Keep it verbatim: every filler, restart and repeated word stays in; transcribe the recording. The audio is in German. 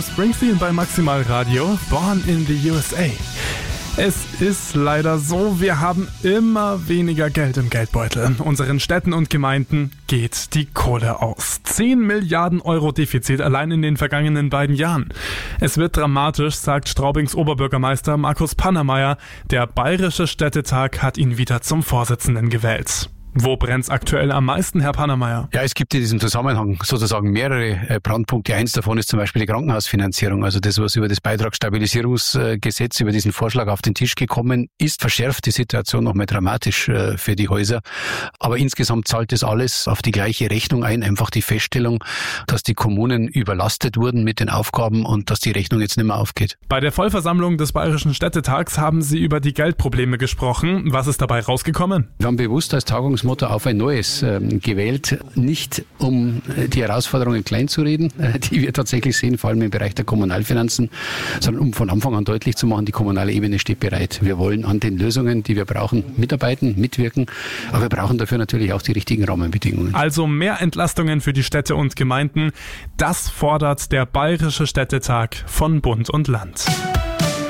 Bruce Springsteen bei Maximal Radio, Born in the U S A. Es ist leider so, wir haben immer weniger Geld im Geldbeutel. Unseren Städten und Gemeinden geht die Kohle aus. zehn Milliarden Euro Defizit allein in den vergangenen beiden Jahren. Es wird dramatisch, sagt Straubings Oberbürgermeister Markus Pannermeier. Der Bayerische Städtetag hat ihn wieder zum Vorsitzenden gewählt. Wo brennt's aktuell am meisten, Herr Pannermeier? Ja, es gibt in diesem Zusammenhang sozusagen mehrere Brandpunkte. Eins davon ist zum Beispiel die Krankenhausfinanzierung. Also das, was über das Beitragsstabilisierungsgesetz, über diesen Vorschlag auf den Tisch gekommen ist, verschärft die Situation nochmal dramatisch für die Häuser. Aber insgesamt zahlt das alles auf die gleiche Rechnung ein. Einfach die Feststellung, dass die Kommunen überlastet wurden mit den Aufgaben und dass die Rechnung jetzt nicht mehr aufgeht. Bei der Vollversammlung des Bayerischen Städtetags haben Sie über die Geldprobleme gesprochen. Was ist dabei rausgekommen? Wir haben bewusst als Tagungs Motto auf ein neues äh, gewählt, nicht um äh, die Herausforderungen klein zu reden, äh, die wir tatsächlich sehen, vor allem im Bereich der Kommunalfinanzen, sondern um von Anfang an deutlich zu machen, die kommunale Ebene steht bereit. Wir wollen an den Lösungen, die wir brauchen, mitarbeiten, mitwirken, aber wir brauchen dafür natürlich auch die richtigen Rahmenbedingungen. Also mehr Entlastungen für die Städte und Gemeinden, das fordert der Bayerische Städtetag von Bund und Land.